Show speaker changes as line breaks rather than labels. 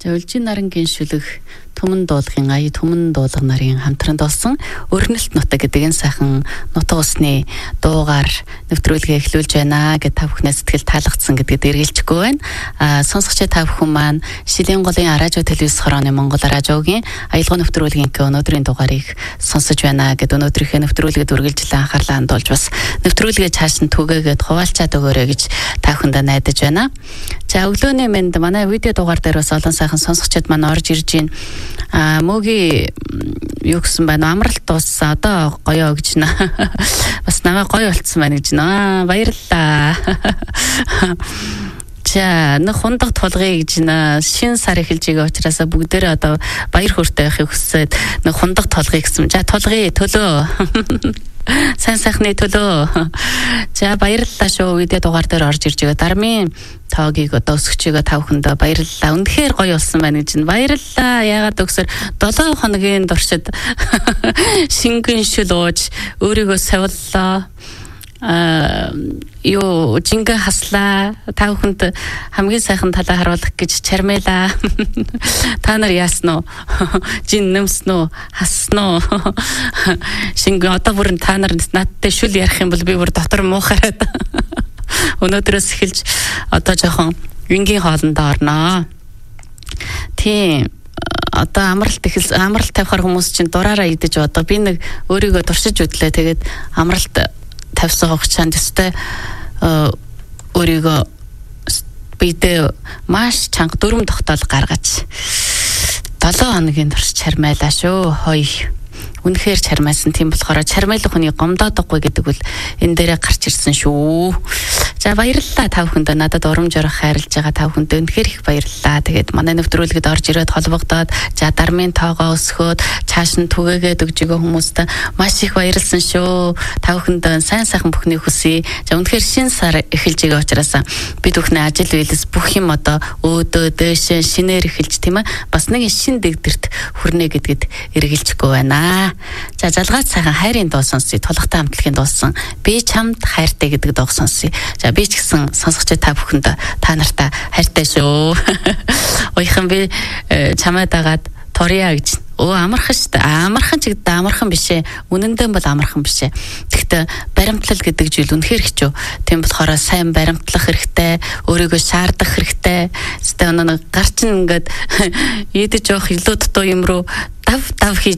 За Өлжийн нарангийн шүлэг Түмэн дуулгын ая Түмэн дуулга нарын хамтранд болсон Өрнөлт нутаг гэдэг энэ сайхан нутаг усны дуугаар нэвтрүүлгээ эхлүүлж байна гэж та бүхнээ сэтгэл таалагдсан гэдэгт эргэлжихгүй байна. Сонсогч та бүхэн маань Шилийн голын радио телевиз хорооны Монгол радиогийн аялал нэвтрүүлгийн өнөөдрийн дугаарыг сонсож байна гэдэг өнөөдрийнхээ нэвтрүүлгээд үргэлжлэн анхаарлаа хандуулж бас нэвтрүүлгээ цааш нь түгээгээд хуваалцаад өгөөрэй гэж та бүхэндээ найдаж байна. За өглөөний мэнд манай видео дугаар дээр бас олон сайхан сонсогчид маань орж ирж байна. Мөгийн юу гэсэн байна амралт дууссан одоо гоё гэж нэ бас намайг гоё болцсон байна гэж нэ баярлалаа. За нэг хундаг тулгыг гэж нэ шинэ сар эхэлж байгаа учраас бүгдээрээ одоо баяр хөөртэй байхыг хүсээд нэг хундаг тулгыг гэсэн. За тулгыг төлөө сайн сайхны төлөө. За баярлалаа шүү видео дугаар дээр орж ирж байгаа дармын тоогийг одоо өсгчийгээ та бүхэндээ баярлалаа. Үнэхээр гоё болсон байна гэж баярлалаа. Яагаад өгсөр 7 хоногийн туршид шингэн шүл ууж өөрийгөө савллаа. Юу жингэн хаслаа. Та бүхэнд хамгийн сайхан талаа харуулах гэж чармайлаа. Та нар яасан уу? Жин нэмсэн үү? Хассан уу? Шингэн одоо бүр та нар надтай шүл ярих юм бол би бүр дотор муухараад өнөөдрөөс эхэлж одоо жоохон вингийн хоолндоо орноо. Тийм одоо амралт тавихаар хүмүүс чинь дураараа идэж одоо би нэг өөрийгөө туршиж үтлээ. Тэгээд амралт тавьсан хугацаанд өстэй өөрийгөө бидээ маш чанга 4 тогтоол гаргаж 7 хоногийн турш чармайлаа шүү. Хой үнэхээр чармайсан. Тийм болохоор чармайлах хүний гомдоодохгүй гэдэг бол энэ дээрээ гарч ирсэн шүү. За баярлалаа та бүхэнд надад урамжаар хайрлаж байгаа та бүхэнд үнэхээр их баярлалаа. Тэгээд манай нэвтрүүлгэд орж ирээд холбогдоод за дармын тоогоо өсгөөд цааш нь түгээгээд өгж байгаа хүмүүст маш их баярлсан шүү. Та бүхэнд сайн сайхан бүхний хүсье. За үнэхээр шинэ сар эхэлж байгаа учраас бид бүхний ажил үйлс бүх юм одоо өөдөө дээш шинээр эхэлж тийм ээ. Бас нэг шинэ дэгдэрт хүрнэ гэдгэд эргэлжихгүй байна. За залгаад сайхан хайрын дуу сонсъё. Тулгатай хамтлагийн дуусан би чамд хайртай гэдэг дуу сонсъё. За би ч гэсэн сонсогч та бүхэнд та нартай хайртай шүү. Ойхон би чамайг дагаад торья гэж амархан шүү дээ. Амархан ч гэдэг амархан биш ээ. Үнэндээ бол амархан биш ээ. Тэгэхдээ баримтлал гэдэг зүйл үнэхээр хэцүү. Тийм болохоор сайн баримтлах хэрэгтэй, өөрийгөө шаардах хэрэгтэй. Зөвхөн нэг гарч ингээд идэж явах илүү дутуу юм руу дав хийж